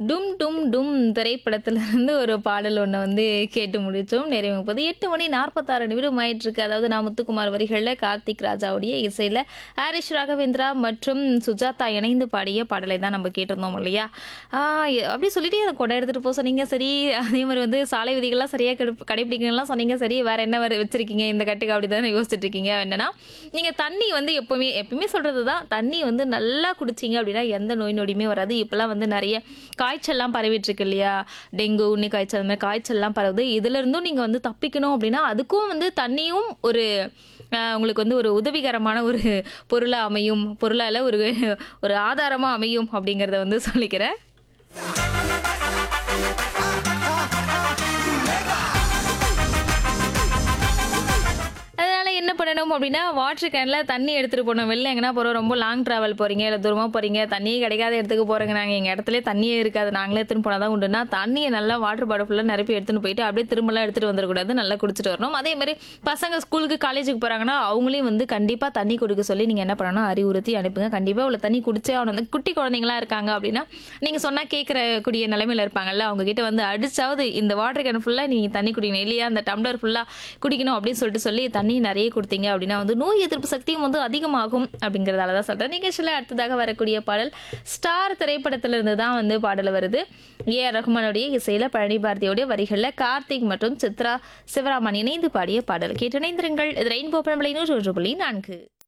டும் டும் டும் திரைப்படத்திலிருந்து ஒரு பாடல் ஒண்ணு வந்து கேட்டு முடிச்சோம். நிறைவு 8 மணி 46 நிமிடம் ஆயிட்டிருக்கு. அதாவது நான் முத்துக்குமார் வரிகள்ல கார்த்திக் ராஜாவுடைய இசையில ஹாரிஸ் ராகவேந்திரா மற்றும் சுஜாதா இணைந்து பாடிய பாடலை தான் நம்ம கேட்டிருந்தோம் இல்லையா? ஆ அப்படி சொல்லிட்டு அந்த கொடை எடுத்துட்டு போக சொன்னீங்க. சரி, அதே மாரி வந்து சாலை விதிகள்லாம் சரியா கடைபிடிக்கணும்லாம் சொன்னீங்க. சரி, வேற என்ன வச்சிருக்கீங்க இந்த கட்டுக்கு அப்படிதானே யோசிச்சுட்டு இருக்கீங்க. என்னன்னா, நீங்க தண்ணி வந்து எப்பவுமே சொல்றது தான். தண்ணி வந்து நல்லா குடிச்சீங்க அப்படின்னா எந்த நோய் நொடியுமே வராது. இப்பலாம் வந்து நெறைய காய்ச்சல்லாம் பரவிட்டு இருக்கு இல்லையா? டெங்கு, உண்ணி காய்ச்சல் அந்த மாரி காய்ச்சல்லாம் பரவுது. இதுல இருந்தும் நீங்க வந்து தப்பிக்கணும் அப்படின்னா, அதுக்கும் வந்து தண்ணியும் ஒரு உங்களுக்கு வந்து ஒரு உதவிகரமான ஒரு பொருளா அமையும். பொருளா இல்ல ஒரு ஒரு ஆதாரமா அமையும் அப்படிங்கிறத வந்து சொல்லிக்கிறேன். அதனால என்ன பண்ணணும் அப்படின்னா, வாட்டர் கேன்ல தண்ணி எடுத்துட்டு போணும். வெளில எங்கனா போறோம், ரொம்ப லாங் டிராவல் போறீங்க, இல்ல தூரமா போறீங்க, தண்ணியே கிடைக்காத இடத்துக்கு போறோங்க நாங்க, எங்க இடத்துலயே தண்ணியே இருக்காது, நாங்களே எடுத்துன்னு போனா தான் உண்டுன்னா, தண்ணிய நல்லா வாட்டர் பாட்டில் ஃபுல்லா நிரப்பி எடுத்துன்னு போயிட்டு, அப்படியே திரும்பலாம் எடுத்துட்டு வந்துரக்கூடாது. நல்லா குடிச்சிட்டு வரணும். அதே மாரி பசங்க ஸ்கூலுக்கு, காலேஜுக்கு போறாங்கன்னா, அவங்களையும் வந்து கண்டிப்பா தண்ணி குடிக்க சொல்லி நீங்க என்ன பண்ணணும்னா, அறிவுறுத்தி அனுப்புங்க. கண்டிப்பா இவ்வளோ தண்ணி குடிச்சே ஆகணும். இந்த குட்டி குழந்தைங்களா இருக்காங்க அப்படின்னா, நீங்க சொன்னா கேட்கற கூடிய நிலைமையில இருப்பாங்கல்ல, அவங்க கிட்ட வந்து அடிச்சாவது இந்த வாட்டர் கேன் ஃபுல்லா நீ தண்ணி குடிக்கணும், இல்லையா அந்த டம்ளர் ஃபுல்லா குடிக்கணும் அப்படின்னு சொல்லிட்டு சொல்லி தண்ணி நிறைய குடுத்தீங்க அப்படின்னா வந்து நோய் எதிர்ப்பு சக்தியும் வந்து அதிகமாகும் அப்படிங்கிறதால தான் சொல்றேன். நிகழ்ச்சியில அடுத்ததாக வரக்கூடிய பாடல் ஸ்டார் திரைப்படத்திலிருந்து தான் வந்து பாடல் வருது. ஏ.ஆர். ரஹ்மானுடைய இசையில பழனி பாரதியோடைய வரிகள்ல கார்த்திக் மற்றும் சித்ரா சிவராமன் இணைந்து பாடிய பாடல் கேட்டு இணைந்திருங்கள். இது ரெயின்போ பண்பலை 101.4.